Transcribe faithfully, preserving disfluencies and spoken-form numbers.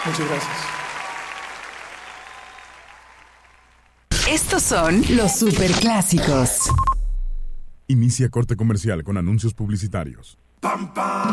Muchas gracias. Estos son los superclásicos. Inicia corte comercial con anuncios publicitarios. Pam, pam.